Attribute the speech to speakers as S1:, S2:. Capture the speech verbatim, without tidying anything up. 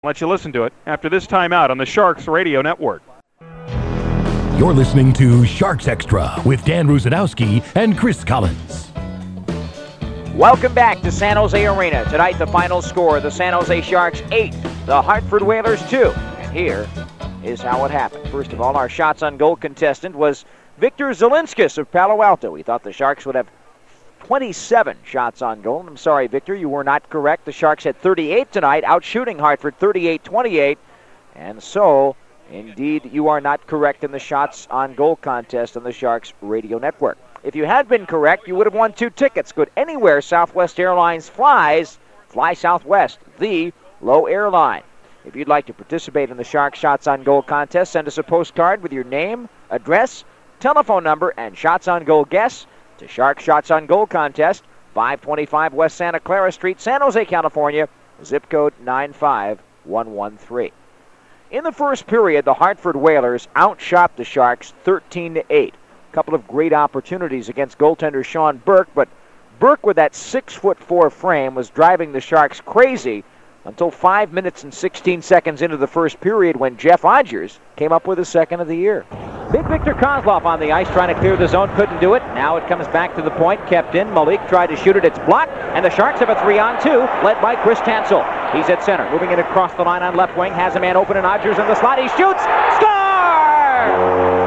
S1: Let you listen to it after this timeout on the Sharks Radio Network.
S2: You're listening to Sharks Extra with Dan Rusanowski and Chris Collins.
S3: Welcome back to San Jose Arena. Tonight, the final score, the San Jose Sharks eight, the Hartford Whalers two. And here is how it happened. First of all, our shots on goal contestant was Victor Zelinskis of Palo Alto. We thought the Sharks would have twenty-seven shots on goal. I'm sorry, Victor, you were not correct. The Sharks had thirty-eight tonight, outshooting Hartford thirty-eight twenty-eight. And so, indeed, you are not correct in the shots on goal contest on the Sharks Radio Network. If you had been correct, you would have won two tickets. Good anywhere Southwest Airlines flies, fly Southwest, the low airline. If you'd like to participate in the Sharks Shots on Goal contest, send us a postcard with your name, address, telephone number, and shots on goal guess to Sharks Shots on Goal contest, five twenty-five West Santa Clara Street, San Jose, California, zip code nine five one one three. In the first period, the Hartford Whalers outshot the Sharks thirteen to eight. A couple of great opportunities against goaltender Sean Burke, but Burke with that six foot four frame was driving the Sharks crazy until five minutes and sixteen seconds into the first period when Jeff Odgers came up with his second of the year. Big Victor Kozlov on the ice trying to clear the zone, couldn't do it. Now it comes back to the point, kept in. Malik tried to shoot it, it's blocked, and the Sharks have a three on two, led by Chris Tansel. He's at center, moving it across the line on left wing, has a man open and Odgers in the slot, he shoots, score!